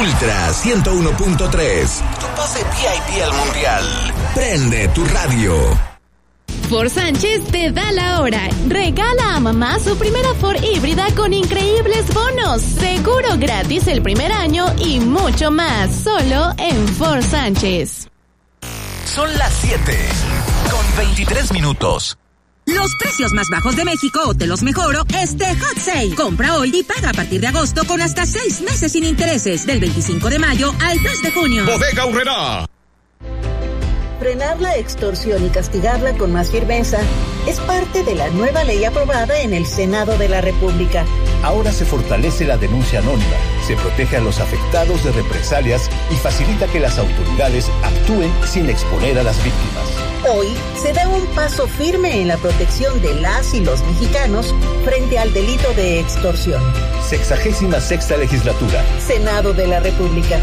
Ultra 101.3, tu pase VIP al Mundial. Prende tu radio. Ford Sánchez te da la hora. Regala a mamá su primera Ford híbrida con increíbles bonos, seguro gratis el primer año y mucho más, solo en Ford Sánchez. Son las 7:23 minutos. Los precios más bajos de México o te los mejoro Hot Sale. Compra hoy y paga a partir de agosto con hasta 6 meses sin intereses, del 25 de mayo al 3 de junio. Bodega Aurrerá. Frenar la extorsión y castigarla con más firmeza es parte de la nueva ley aprobada en el Senado de la República. Ahora se fortalece la denuncia anónima, se protege a los afectados de represalias y facilita que las autoridades actúen sin exponer a las víctimas. Hoy se da un paso firme en la protección de las y los mexicanos frente al delito de extorsión. 66ª Legislatura. Senado de la República.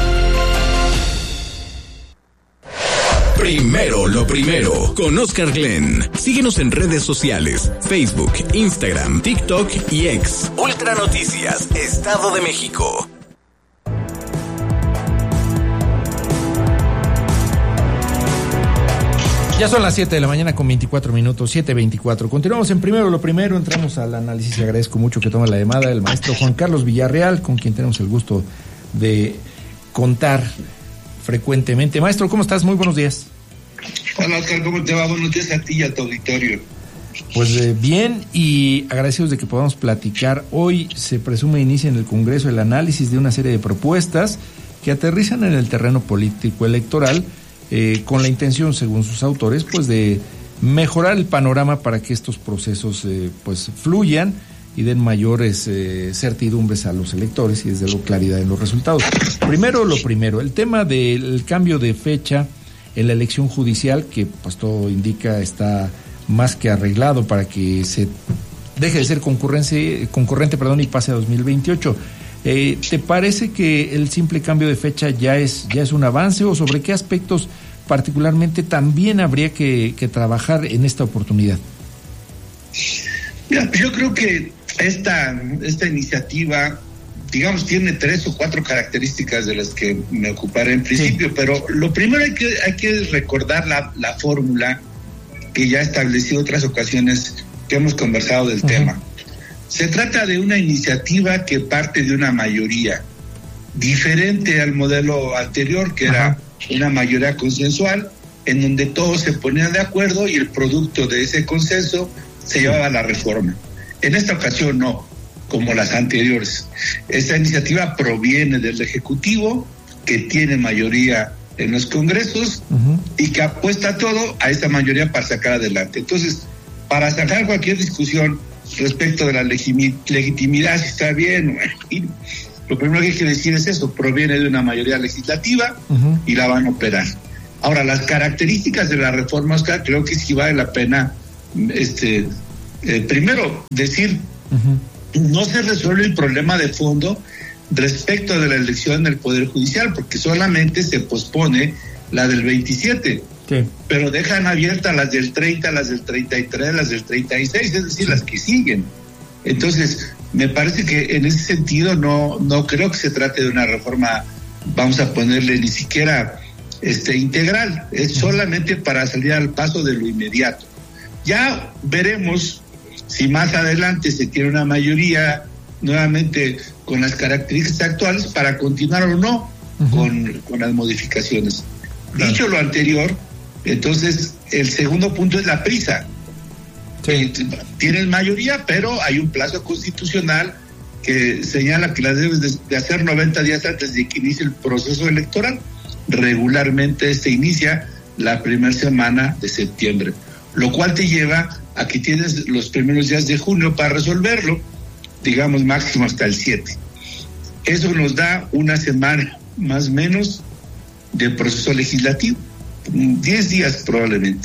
Primero lo primero, con Oscar Glenn. Síguenos en redes sociales, Facebook, Instagram, TikTok y X. Ultra Noticias, Estado de México. Ya son las 7 de la mañana con 24 minutos, 7:24. Continuamos en Primero lo Primero, entramos al análisis y agradezco mucho que tome la llamada el maestro Juan Carlos Villarreal, con quien tenemos el gusto de contar frecuentemente. Maestro, ¿cómo estás? Muy buenos días. Hola, Oscar, ¿cómo te va? Buenos días a ti y a tu auditorio. Pues bien, y agradecidos de que podamos platicar. Hoy se presume inicia en el Congreso el análisis de una serie de propuestas que aterrizan en el terreno político electoral, con la intención, según sus autores, pues de mejorar el panorama para que estos procesos pues fluyan y den mayores certidumbres a los electores y desde luego claridad en los resultados. Primero lo primero, el tema del cambio de fecha en la elección judicial, que pues todo indica está más que arreglado para que se deje de ser concurrente, y pase a 2028. ¿Te parece que el simple cambio de fecha ya es un avance, o sobre qué aspectos particularmente también habría que trabajar en esta oportunidad? Mira, yo creo que esta iniciativa, digamos, tiene 3 o 4 características de las que me ocuparé en principio, sí. Pero lo primero hay que recordar la fórmula que ya he establecido en otras ocasiones que hemos conversado del tema. Se trata de una iniciativa que parte de una mayoría, diferente al modelo anterior, que era una mayoría consensual, en donde todos se ponían de acuerdo y el producto de ese consenso se llevaba a la reforma. En esta ocasión no, como las anteriores. Esta iniciativa proviene del Ejecutivo, que tiene mayoría en los congresos y que apuesta todo a esa mayoría para sacar adelante. Entonces, para sacar cualquier discusión respecto de la legitimidad, si está bien, lo primero que hay que decir es eso: proviene de una mayoría legislativa y la van a operar. Ahora, las características de la reforma, Oscar, creo que sí vale la pena primero decir, no se resuelve el problema de fondo respecto de la elección del Poder Judicial, porque solamente se pospone la del 27. Sí. Pero dejan abiertas las del 30, las del 33, las del 36, es decir, las que siguen. Entonces, me parece que en ese sentido no creo que se trate de una reforma, vamos a ponerle ni siquiera integral, es solamente para salir al paso de lo inmediato. Ya veremos si más adelante se tiene una mayoría nuevamente con las características actuales para continuar o no con las modificaciones. Claro. Dicho lo anterior, entonces el segundo punto es la prisa. Sí. Tienes mayoría, pero hay un plazo constitucional que señala que la debes de hacer 90 días antes de que inicie el proceso electoral. Regularmente se inicia la primera semana de septiembre, lo cual te lleva a que tienes los primeros días de junio para resolverlo, digamos máximo hasta el 7. Eso nos da una semana más o menos de proceso legislativo, 10 días probablemente.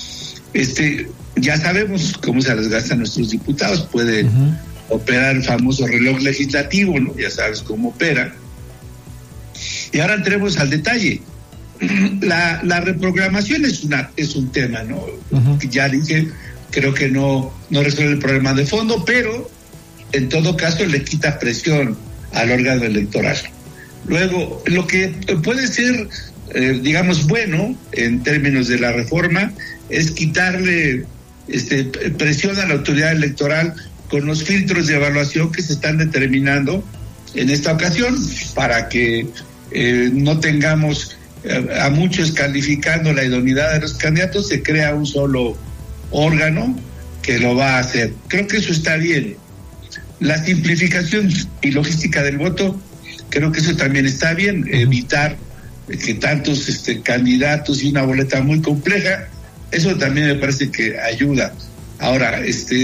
Ya sabemos cómo se les gastan nuestros diputados, pueden operar el famoso reloj legislativo, ¿no? Ya sabes cómo opera. Y ahora entremos al detalle. La reprogramación es un tema, ¿no? Ya dije, creo que no resuelve el problema de fondo, pero en todo caso le quita presión al órgano electoral. Luego, lo que puede ser, digamos, bueno en términos de la reforma es quitarle presión a la autoridad electoral con los filtros de evaluación que se están determinando en esta ocasión, para que no tengamos a muchos calificando la idoneidad de los candidatos. Se crea un solo órgano que lo va a hacer. Creo que eso está bien. La simplificación y logística del voto, creo que eso también está bien. Evitar que tantos candidatos y una boleta muy compleja, eso también me parece que ayuda. Ahora,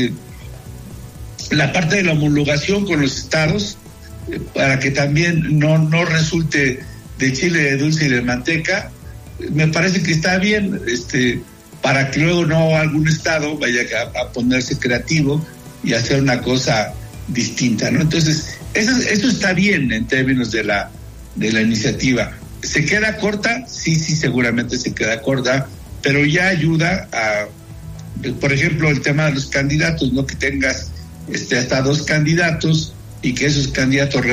la parte de la homologación con los estados, para que también no resulte de chile de dulce y de manteca, me parece que está bien, para que luego no algún estado vaya a ponerse creativo y hacer una cosa distinta, ¿no? Entonces, eso está bien en términos de la iniciativa. ¿Se queda corta? Sí, seguramente se queda corta, pero ya ayuda a, por ejemplo, el tema de los candidatos, ¿no? Que tengas hasta 2 candidatos y que esos candidatos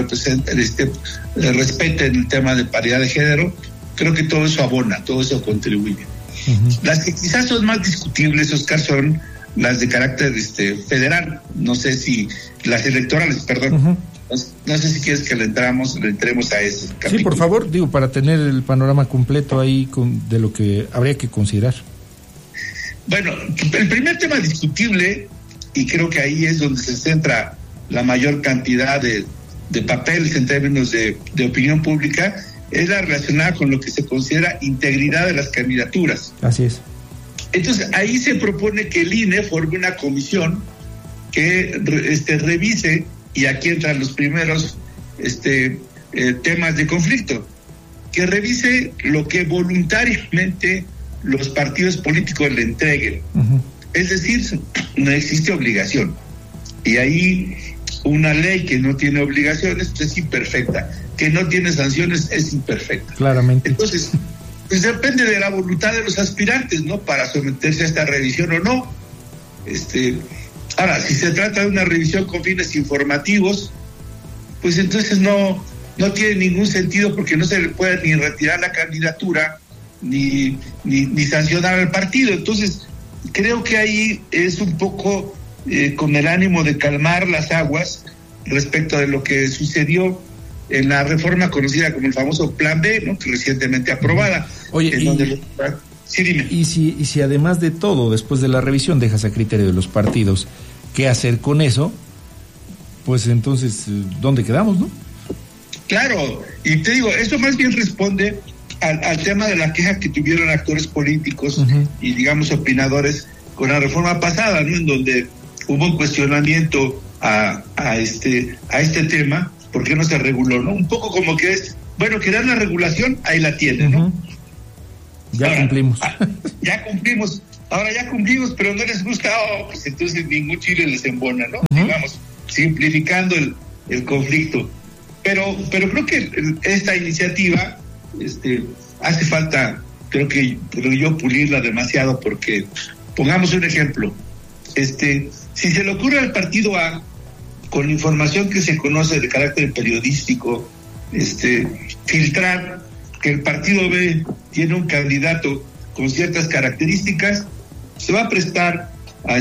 respeten el tema de paridad de género. Creo que todo eso abona, todo eso contribuye. Las que quizás son más discutibles, Oscar, son las de carácter federal. No sé si las electorales, perdón. No sé si quieres que le entremos a ese capítulo. Sí, por favor, para tener el panorama completo ahí de lo que habría que considerar. Bueno, el primer tema discutible, y creo que ahí es donde se centra la mayor cantidad de papeles en términos de opinión pública, es la relacionada con lo que se considera integridad de las candidaturas. Así es. Entonces, ahí se propone que el INE forme una comisión que revise, y aquí entran los primeros temas de conflicto, que revise lo que voluntariamente los partidos políticos le entreguen. Es decir, no existe obligación. Y ahí una ley que no tiene obligaciones es imperfecta, que no tiene sanciones es imperfecta. Claramente. Entonces, pues depende de la voluntad de los aspirantes, ¿no? Para someterse a esta revisión o no. Ahora, si se trata de una revisión con fines informativos, pues entonces no tiene ningún sentido, porque no se le puede ni retirar la candidatura ni sancionar al partido. Entonces, creo que ahí es un poco con el ánimo de calmar las aguas respecto de lo que sucedió en la reforma conocida como el famoso Plan B, ¿no? Que recientemente aprobada. Oye, sí, dime. Y si además de todo, después de la revisión, dejas a criterio de los partidos qué hacer con eso, pues entonces, ¿dónde quedamos, no? Claro, y te digo, esto más bien responde al tema de la queja que tuvieron actores políticos y, digamos, opinadores con la reforma pasada, ¿no? En donde hubo un cuestionamiento a este tema, ¿por qué no se reguló, no? Un poco como que es, bueno, querer la regulación, ahí la tiene, ¿no? Cumplimos. Ya cumplimos. Ahora ya cumplimos, pero no les gusta, pues entonces ningún chile les embona, ¿no? Digamos, simplificando el conflicto. Pero creo que esta iniciativa hace falta, creo yo, pulirla demasiado, porque, pongamos un ejemplo, si se le ocurre al partido A, con la información que se conoce de carácter periodístico, filtrar que el partido B tiene un candidato con ciertas características, se va a prestar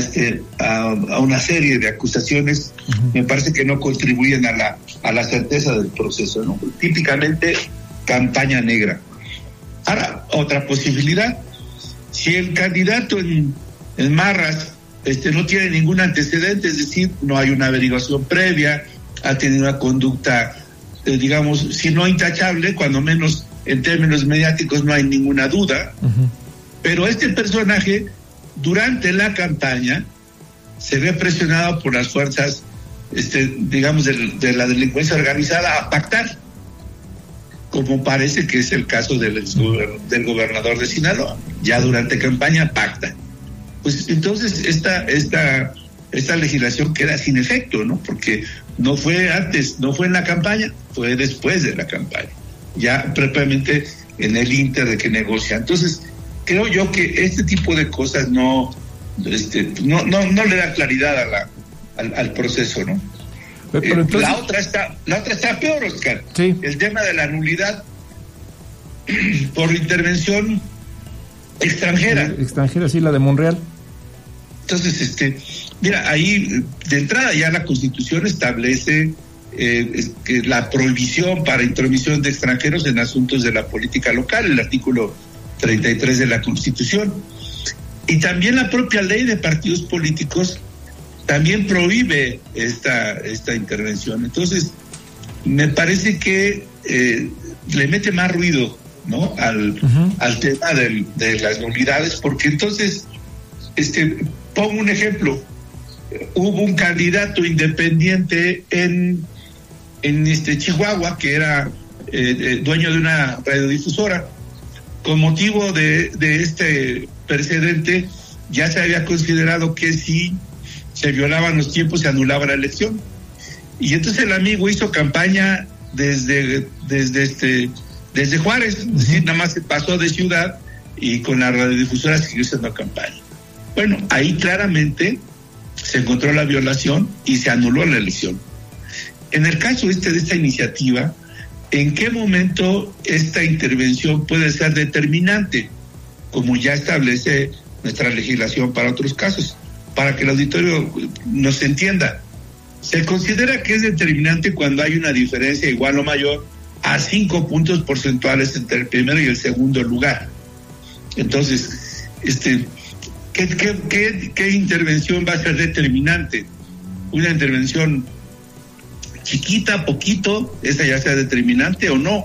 a una serie de acusaciones. Me parece que no contribuyen a la certeza del proceso, ¿no? Típicamente campaña negra. Ahora, otra posibilidad, si el candidato en Marras no tiene ningún antecedente, es decir, no hay una averiguación previa, ha tenido una conducta, digamos, si no intachable, cuando menos en términos mediáticos no hay ninguna duda, pero este personaje durante la campaña se ve presionado por las fuerzas, digamos, de la delincuencia organizada a pactar, como parece que es el caso del gobernador de Sinaloa. Ya durante campaña pacta. Pues entonces esta legislación queda sin efecto, ¿no? Porque no fue antes, no fue en la campaña, fue después de la campaña, ya propiamente en el inter de que negocia. Entonces, creo yo que este tipo de cosas no le da claridad al proceso, ¿no? Pero entonces... la otra está peor, Oscar. Sí. El tema de la nulidad por intervención extranjera. Extranjera, sí, la de Monreal. Entonces, mira, ahí de entrada ya la Constitución establece que la prohibición para intromisión de extranjeros en asuntos de la política local, el artículo 33 de la Constitución. Y también la propia ley de partidos políticos también prohíbe esta intervención. Entonces, me parece que le mete más ruido, ¿no? al tema de las nulidades, porque entonces, pongo un ejemplo. Hubo un candidato independiente en Chihuahua que era dueño de una radiodifusora. Con motivo de este precedente, ya se había considerado que si se violaban los tiempos se anulaba la elección. Y entonces el amigo hizo campaña desde Juárez, es decir, nada más se pasó de ciudad y con la radiodifusora siguió haciendo campaña. Bueno, ahí claramente se encontró la violación y se anuló la elección. En el caso de esta iniciativa, ¿en qué momento esta intervención puede ser determinante? Como ya establece nuestra legislación para otros casos, para que el auditorio nos entienda. Se considera que es determinante cuando hay una diferencia igual o mayor a 5 puntos porcentuales entre el primero y el segundo lugar. Entonces, ¿qué intervención va a ser determinante? Una intervención chiquita, poquito, esa ya sea determinante o no.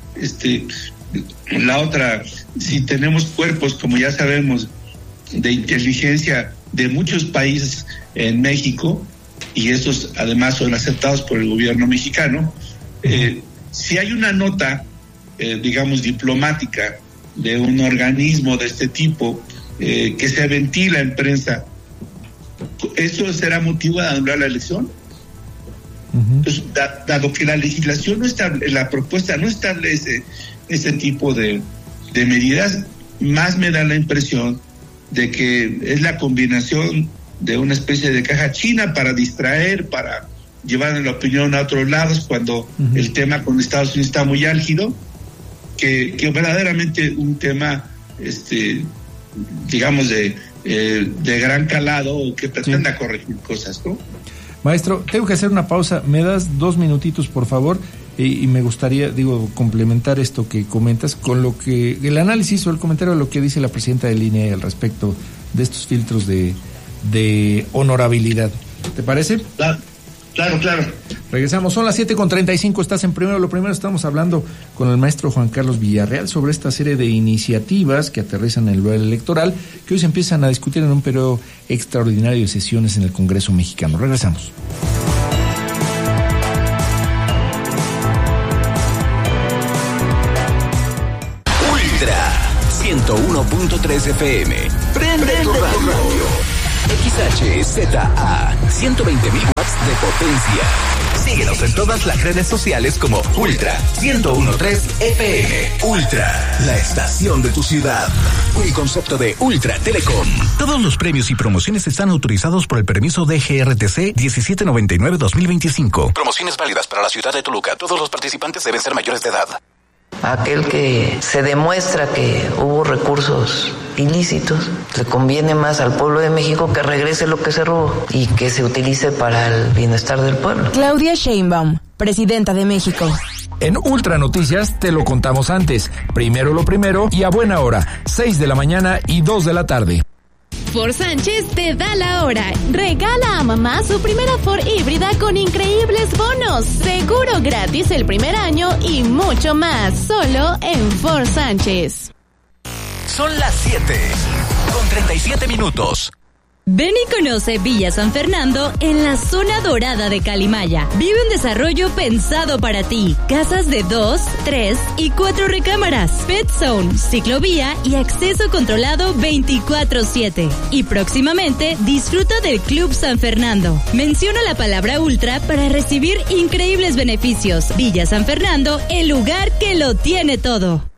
La otra, si tenemos cuerpos, como ya sabemos, de inteligencia de muchos países en México, y estos además son aceptados por el gobierno mexicano, si hay una nota, digamos, diplomática de un organismo de este tipo que se ventila en prensa, ¿eso será motivo de anular la elección? Entonces, dado que la legislación la propuesta no establece ese tipo de medidas, más me da la impresión de que es la combinación de una especie de caja china para distraer, para llevar la opinión a otros lados cuando el tema con Estados Unidos está muy álgido, que verdaderamente un tema, digamos, de gran calado que pretenda corregir cosas, ¿no? Maestro, tengo que hacer una pausa. ¿Me das 2 minutitos, por favor? Y me gustaría, complementar esto que comentas con lo que el análisis o el comentario de lo que dice la presidenta del INE al respecto de estos filtros de honorabilidad. ¿Te parece? Claro. Regresamos, son las 7:35, estás en Primero lo Primero. Estamos hablando con el maestro Juan Carlos Villarreal sobre esta serie de iniciativas que aterrizan en el lugar electoral, que hoy se empiezan a discutir en un periodo extraordinario de sesiones en el Congreso mexicano. Regresamos. Ultra 101.3 FM. Prende tu radio. XHZA 120,000 watts de potencia. Síguenos en todas las redes sociales como Ultra 101.3 FM. Ultra, la estación de tu ciudad. Un concepto de Ultra Telecom. Todos los premios y promociones están autorizados por el permiso de GRTC 1799-2025. Promociones válidas para la ciudad de Toluca. Todos los participantes deben ser mayores de edad. Aquel que se demuestra que hubo recursos ilícitos, le conviene más al pueblo de México que regrese lo que se robó y que se utilice para el bienestar del pueblo. Claudia Sheinbaum, presidenta de México. En Ultra Noticias te lo contamos antes. Primero lo primero y a buena hora, 6 de la mañana y 2 de la tarde. Ford Sánchez te da la hora. Regala a mamá su primera Ford híbrida con increíbles bonos, seguro gratis el primer año y mucho más, solo en Ford Sánchez. Son las 7:37 minutos. Ven y conoce Villa San Fernando en la zona dorada de Calimaya. Vive un desarrollo pensado para ti. Casas de 2, 3 y 4 recámaras. Pet Zone, ciclovía y acceso controlado 24/7. Y próximamente disfruta del Club San Fernando. Menciona la palabra Ultra para recibir increíbles beneficios. Villa San Fernando, el lugar que lo tiene todo.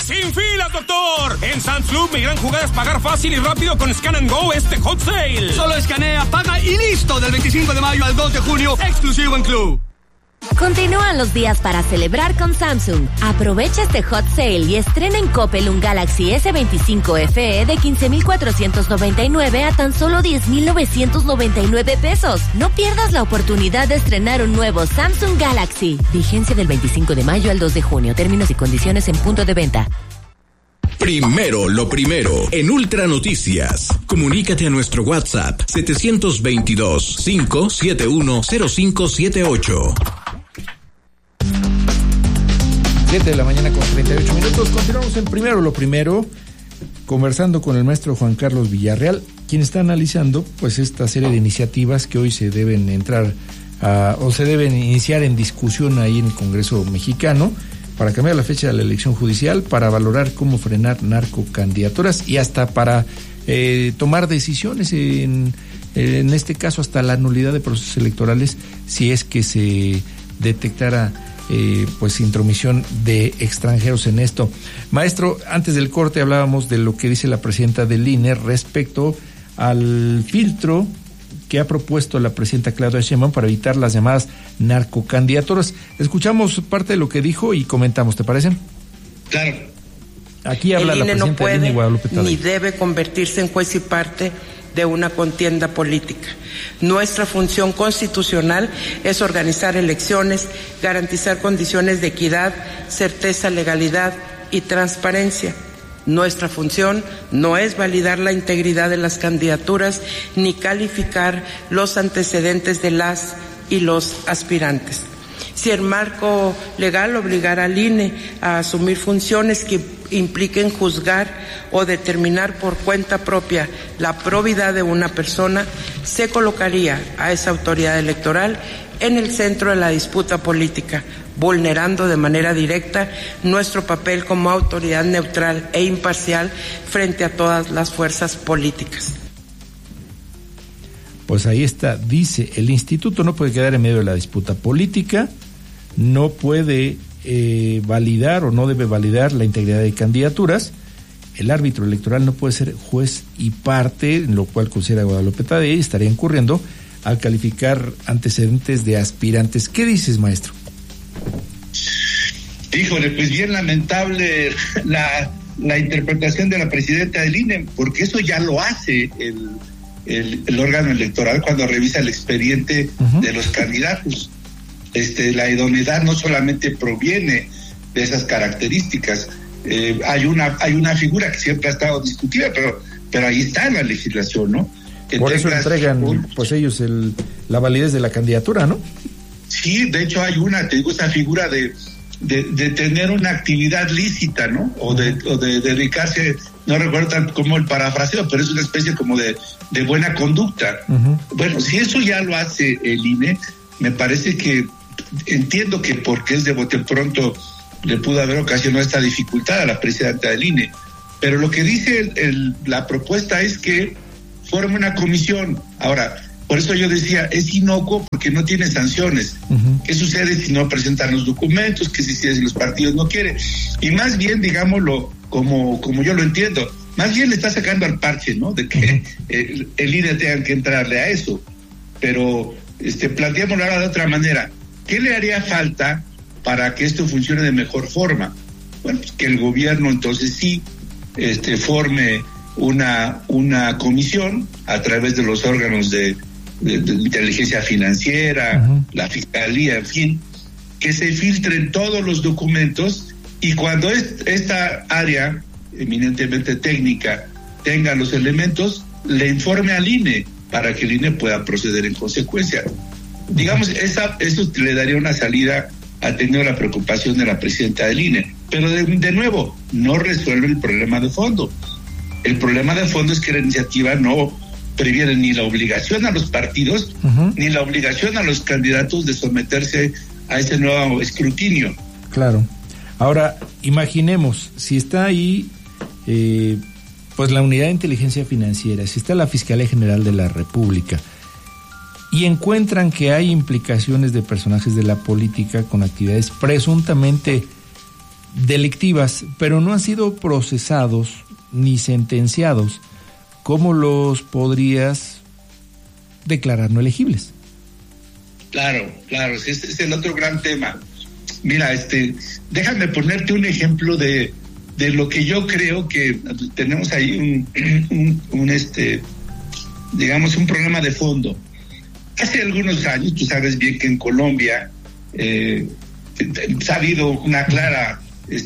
¡Sin filas, doctor! En Sam's Club, mi gran jugada es pagar fácil y rápido con Scan and Go Hot Sale. Solo escanea, paga y listo. Del 25 de mayo al 2 de junio, exclusivo en Club. Continúan los días para celebrar con Samsung. Aprovecha este Hot Sale y estrena en Coppel un Galaxy S25 FE de 15,499 a tan solo 10,999 pesos. No pierdas la oportunidad de estrenar un nuevo Samsung Galaxy. Vigencia del 25 de mayo al 2 de junio. Términos y condiciones en punto de venta. Primero lo primero en Ultra Noticias. Comunícate a nuestro WhatsApp 722-571-0578. 7 de la mañana con 38 minutos. Continuamos en Primero lo primero, conversando con el maestro Juan Carlos Villarreal, quien está analizando pues esta serie de iniciativas que hoy se deben se deben iniciar en discusión ahí en el Congreso mexicano para cambiar la fecha de la elección judicial, para valorar cómo frenar narcocandidaturas y hasta para tomar decisiones en este caso hasta la nulidad de procesos electorales si es que se detectara pues intromisión de extranjeros en esto. Maestro, antes del corte hablábamos de lo que dice la presidenta del INE respecto al filtro que ha propuesto la presidenta Claudia Sheinbaum para evitar las llamadas narcocandidaturas. Escuchamos parte de lo que dijo y comentamos, ¿te parece? Claro. Aquí habla la presidenta del INE, Guadalupe Tadei. Ni debe convertirse en juez y parte de una contienda política. Nuestra función constitucional es organizar elecciones, garantizar condiciones de equidad, certeza, legalidad y transparencia. Nuestra función no es validar la integridad de las candidaturas ni calificar los antecedentes de las y los aspirantes. Si el marco legal obligara al INE a asumir funciones que impliquen juzgar o determinar por cuenta propia la probidad de una persona, se colocaría a esa autoridad electoral en el centro de la disputa política, vulnerando de manera directa nuestro papel como autoridad neutral e imparcial frente a todas las fuerzas políticas. Pues ahí está, dice, el instituto no puede quedar en medio de la disputa política, no puede validar o no debe validar la integridad de candidaturas, el árbitro electoral no puede ser juez y parte, en lo cual considera Guadalupe Tadei estaría incurriendo al calificar antecedentes de aspirantes. ¿Qué dices, maestro? Híjole, pues bien lamentable la interpretación de la presidenta del INE, porque eso ya lo hace el órgano electoral cuando revisa el expediente de los candidatos. La idoneidad no solamente proviene de esas características, hay una figura que siempre ha estado discutida, pero ahí está en la legislación, ¿no? Por eso entregan pues ellos la validez de la candidatura, ¿no? Sí, de hecho hay esa figura de tener una actividad lícita, ¿no? O de dedicarse, no recuerdo tanto como el parafraseo, pero es una especie como de buena conducta. Bueno, si eso ya lo hace el INE, me parece que entiendo que porque es de bote pronto le pudo haber ocasionado esta dificultad a la presidenta del INE, pero lo que dice la propuesta es que forme una comisión. Ahora, por eso yo decía, es inocuo porque no tiene sanciones. ¿Qué sucede si no presentan los documentos? ¿Qué sucede si los partidos no quieren? Y más bien, digámoslo, como yo lo entiendo, más bien le está sacando al parche, ¿no? De que el INE tenga que entrarle a eso. Pero planteémoslo ahora de otra manera. ¿Qué le haría falta para que esto funcione de mejor forma? Bueno, pues que el gobierno entonces sí forme una comisión a través de los órganos de inteligencia financiera, la fiscalía, en fin, que se filtren todos los documentos y cuando esta área eminentemente técnica tenga los elementos, le informe al INE para que el INE pueda proceder en consecuencia. Digamos, eso le daría una salida atendiendo la preocupación de la presidenta del INE. Pero de nuevo, no resuelve el problema de fondo. El problema de fondo es que la iniciativa no previene ni la obligación a los partidos, ni la obligación a los candidatos de someterse a ese nuevo escrutinio. Claro. Ahora, imaginemos, si está ahí pues la Unidad de Inteligencia Financiera, si está la Fiscalía General de la República, y encuentran que hay implicaciones de personajes de la política con actividades presuntamente delictivas, pero no han sido procesados ni sentenciados. ¿Cómo los podrías declarar no elegibles? Claro, ese es el otro gran tema. Mira, déjame ponerte un ejemplo de lo que yo creo que tenemos ahí digamos un problema de fondo. Hace algunos años, tú sabes bien que en Colombia ha habido una clara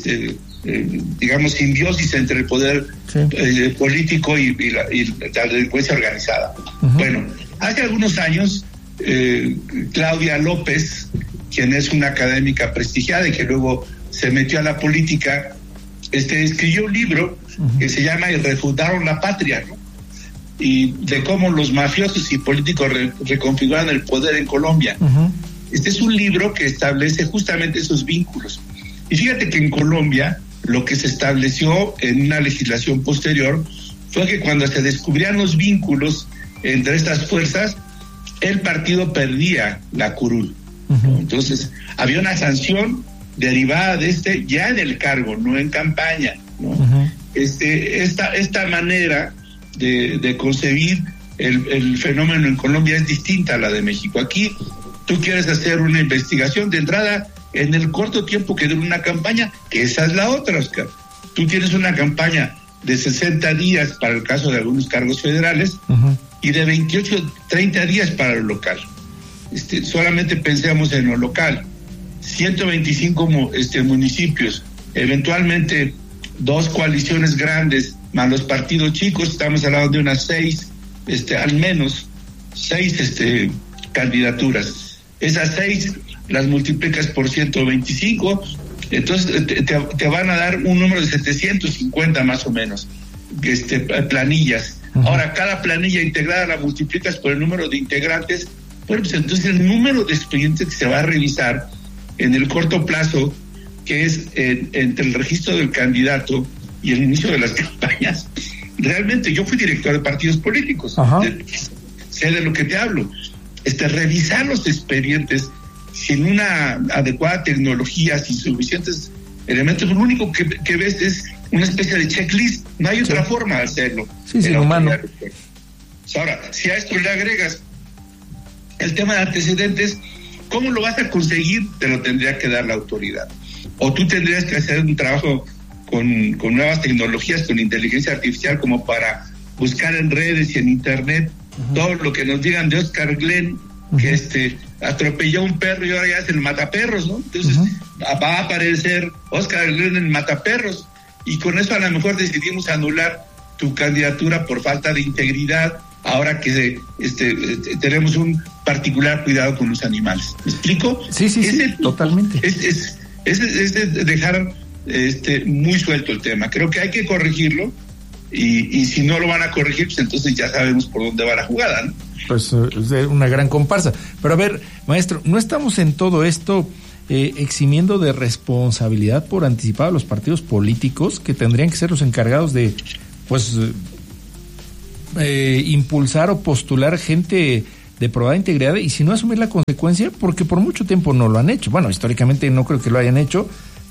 digamos simbiosis entre el poder político y la delincuencia organizada. Bueno, hace algunos años Claudia López, quien es una académica prestigiada y que luego se metió a la política, escribió un libro que se llama Y refundaron la patria, ¿no? Y de cómo los mafiosos y políticos reconfiguran el poder en Colombia. Este es un libro que establece justamente esos vínculos. Y fíjate que en Colombia lo que se estableció en una legislación posterior fue que cuando se descubrían los vínculos entre estas fuerzas, el partido perdía la curul. Entonces, había una sanción derivada de ya en el cargo, no en campaña, ¿no? Esta manera de concebir el fenómeno en Colombia es distinta a la de México. Aquí tú quieres hacer una investigación de entrada en el corto tiempo que dura una campaña, que esa es la otra, Oscar. Tú tienes una campaña de 60 días para el caso de algunos cargos federales y de 28, 30 días para lo local. Solamente pensemos en lo local. 125 municipios, eventualmente 2 coaliciones grandes, más los partidos chicos, estamos hablando de unas 6, al menos 6 candidaturas. Esas 6 las multiplicas por 125, entonces te van a dar un número de 750 más o menos, planillas. Ahora, cada planilla integrada la multiplicas por el número de integrantes, bueno, pues entonces el número de expedientes que se va a revisar en el corto plazo, que es entre el registro del candidato y el inicio de las campañas. Realmente yo fui director de partidos políticos, sé de lo que te hablo. Revisar los expedientes sin una adecuada tecnología, sin suficientes elementos, lo único que ves es una especie de checklist, no hay otra forma de hacerlo. Sí, humano. Ahora, si a esto le agregas el tema de antecedentes, ¿cómo lo vas a conseguir? Te lo tendría que dar la autoridad. O tú tendrías que hacer un trabajo con nuevas tecnologías, con inteligencia artificial, como para buscar en redes y en internet todo lo que nos digan de Oscar Glenn, que atropelló un perro y ahora ya es el mataperros, ¿no? Entonces va a aparecer Oscar Glenn en mataperros, y con eso a lo mejor decidimos anular tu candidatura por falta de integridad, ahora que tenemos un particular cuidado con los animales. ¿Me explico? Sí, totalmente. Es de dejar muy suelto el tema. Creo que hay que corregirlo, y si no lo van a corregir, pues entonces ya sabemos por dónde va la jugada, ¿no? Pues es una gran comparsa. Pero a ver, maestro, ¿no estamos en todo esto eximiendo de responsabilidad por anticipado a los partidos políticos, que tendrían que ser los encargados de, pues, impulsar o postular gente de probada integridad, y si no asumir la consecuencia, porque por mucho tiempo no lo han hecho? Bueno, históricamente no creo que lo hayan hecho,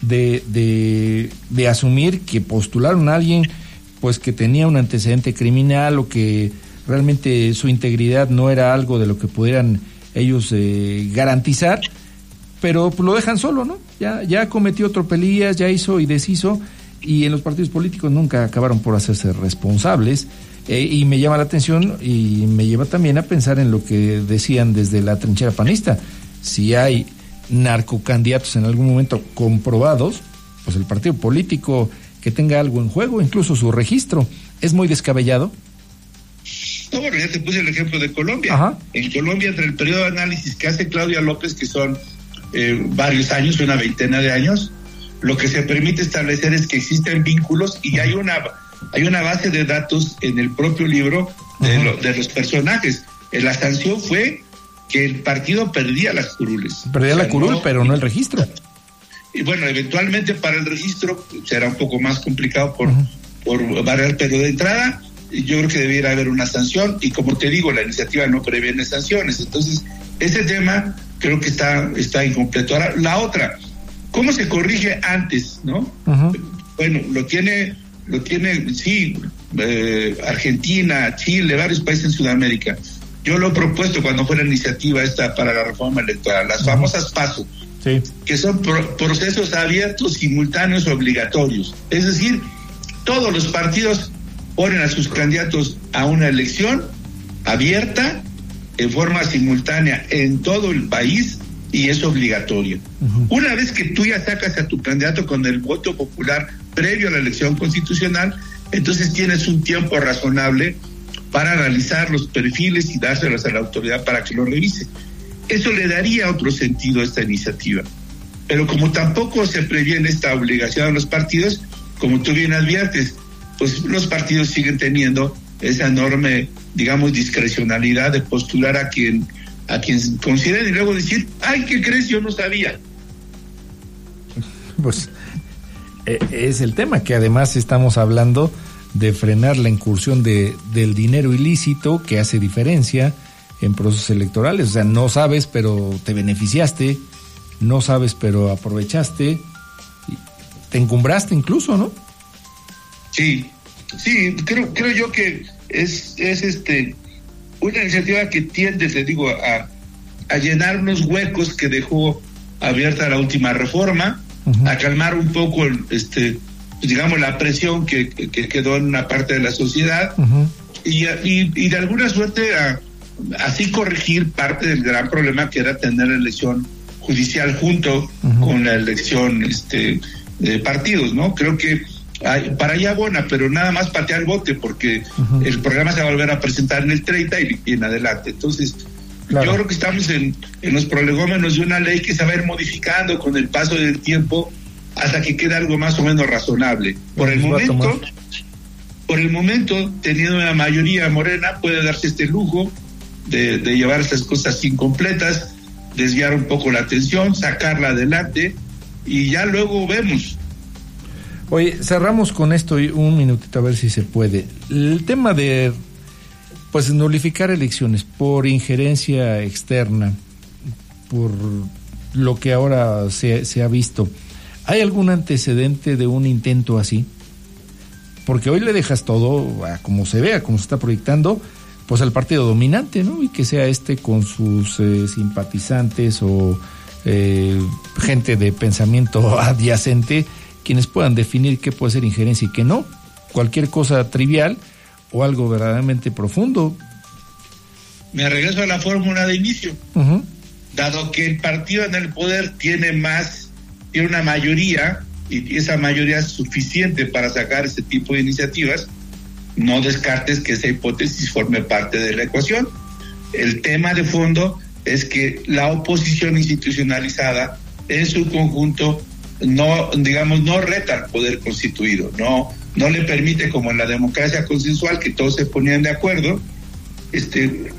de asumir que postularon a alguien pues que tenía un antecedente criminal, o que realmente su integridad no era algo de lo que pudieran ellos garantizar, pero pues lo dejan solo, ¿no? Ya cometió tropelías, ya hizo y deshizo, y en los partidos políticos nunca acabaron por hacerse responsables. Y me llama la atención y me lleva también a pensar en lo que decían desde la trinchera panista. Si hay narcocandidatos en algún momento comprobados, pues el partido político que tenga algo en juego, incluso su registro, es muy descabellado. No, bueno, ya te puse el ejemplo de Colombia. En Colombia, entre el periodo de análisis que hace Claudia López, que son varios años, una veintena de años, lo que se permite establecer es que existen vínculos, y hay una base de datos en el propio libro de los personajes. La sanción fue que el partido perdía las curules. Perdía la curul, pero no el registro. Y bueno, eventualmente para el registro será un poco más complicado por variar, pero de entrada yo creo que debiera haber una sanción, y como te digo, la iniciativa no previene sanciones. Entonces, ese tema creo que está incompleto. Ahora, la otra, ¿Cómo se corrige antes, no? Bueno, lo tiene, sí, Argentina, Chile, varios países en Sudamérica. Yo lo he propuesto cuando fue la iniciativa esta para la reforma electoral, las famosas PASO, que son procesos abiertos, simultáneos, obligatorios. Es decir, todos los partidos ponen a sus candidatos a una elección abierta, en forma simultánea en todo el país, y es obligatorio. Una vez que tú ya sacas a tu candidato con el voto popular previo a la elección constitucional, entonces tienes un tiempo razonable para analizar los perfiles y dárselos a la autoridad para que lo revise. Eso le daría otro sentido a esta iniciativa. Pero como tampoco se previene esta obligación a los partidos, como tú bien adviertes, pues los partidos siguen teniendo esa enorme, digamos, discrecionalidad de postular a quien consideren y luego decir, ay, ¿qué crees? Yo no sabía. Pues es el tema, que además estamos hablando de frenar la incursión del dinero ilícito, que hace diferencia en procesos electorales. O sea, no sabes, pero te beneficiaste, no sabes, pero aprovechaste, te encumbraste incluso, ¿no? Sí, creo yo que es una iniciativa que tiende, te digo, a llenar unos huecos que dejó abierta la última reforma, a calmar un poco digamos, la presión que quedó en una parte de la sociedad, y de alguna suerte así corregir parte del gran problema que era tener la elección judicial junto con la elección de partidos, ¿no? Creo que para allá abona, pero nada más patea el bote, porque el programa se va a volver a presentar en el 30 y en adelante. Entonces, yo creo que estamos en los prolegómenos de una ley que se va a ir modificando con el paso del tiempo hasta que quede algo más o menos razonable. Por el momento, teniendo una mayoría morena, puede darse este lujo de llevar estas cosas incompletas, desviar un poco la atención, sacarla adelante, y ya luego vemos. Oye, cerramos con esto un minutito a ver si se puede. El tema de, pues, nulificar elecciones por injerencia externa, por lo que ahora se ha visto. ¿Hay algún antecedente de un intento así? Porque hoy le dejas todo a como se vea, como se está proyectando, pues al partido dominante, ¿no? Y que sea con sus simpatizantes o gente de pensamiento adyacente, quienes puedan definir qué puede ser injerencia y qué no. Cualquier cosa trivial o algo verdaderamente profundo. Me regreso a la fórmula de inicio. Dado que el partido en el poder tiene una mayoría, y esa mayoría es suficiente para sacar ese tipo de iniciativas, no descartes que esa hipótesis forme parte de la ecuación. El tema de fondo es que la oposición institucionalizada en su conjunto no reta al poder constituido, no le permite, como en la democracia consensual, que todos se ponían de acuerdo, este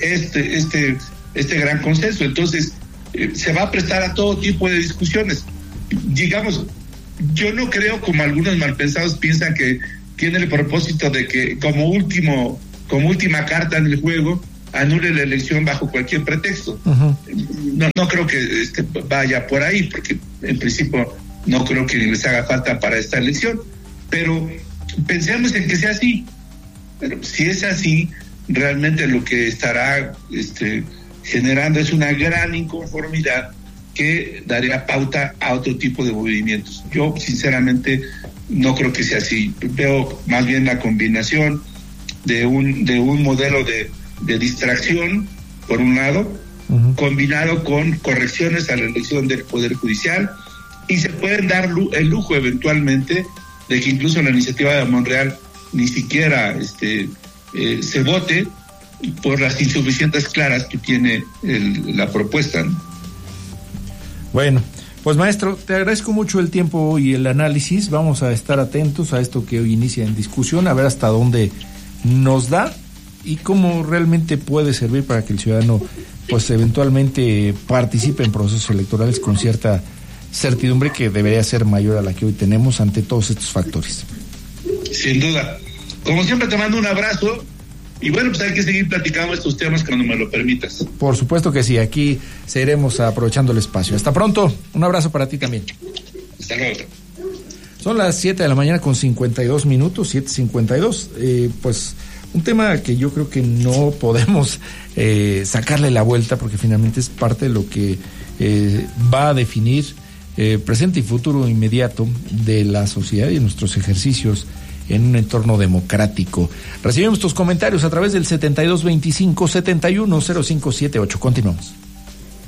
gran consenso. Entonces se va a prestar a todo tipo de discusiones. Digamos, yo no creo, como algunos malpensados piensan, que tiene el propósito de que como última carta en el juego anule la elección bajo cualquier pretexto. No creo que vaya por ahí, porque en principio no creo que les haga falta para esta elección, pero pensemos en que sea así. Pero si es así, realmente lo que estará generando es una gran inconformidad que daría pauta a otro tipo de movimientos. Yo sinceramente no creo que sea así. Veo más bien la combinación de un modelo de distracción, por un lado, combinado con correcciones a la elección del Poder Judicial, y se pueden dar el lujo eventualmente de que incluso la iniciativa de Monreal ni siquiera se vote por las insuficientes claras que tiene la propuesta, ¿no? Bueno, pues maestro, te agradezco mucho el tiempo y el análisis. Vamos a estar atentos a esto que hoy inicia en discusión, a ver hasta dónde nos da y cómo realmente puede servir para que el ciudadano pues eventualmente participe en procesos electorales con cierta certidumbre que debería ser mayor a la que hoy tenemos ante todos estos factores. Sin duda. Como siempre, te mando un abrazo. Y bueno, pues hay que seguir platicando estos temas cuando me lo permitas. Por supuesto que sí, aquí seguiremos aprovechando el espacio. Hasta pronto, un abrazo para ti también. Hasta luego. Son las 7 de la mañana con 52 minutos, 7:52. Pues un tema que yo creo que no podemos sacarle la vuelta, porque finalmente es parte de lo que va a definir presente y futuro inmediato de la sociedad y de nuestros ejercicios en un entorno democrático. Recibimos tus comentarios a través del 7225-710578. Continuamos.